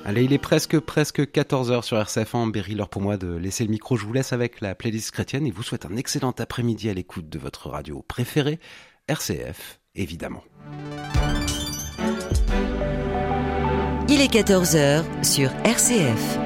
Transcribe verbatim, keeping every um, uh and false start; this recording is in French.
Allez, il est presque, presque quatorze heures sur R C F un. Berry, l'heure pour moi de laisser le micro. Je vous laisse avec la playlist chrétienne et vous souhaite un excellent après-midi à l'écoute de votre radio préférée, R C F, évidemment. Il est quatorze heures sur R C F.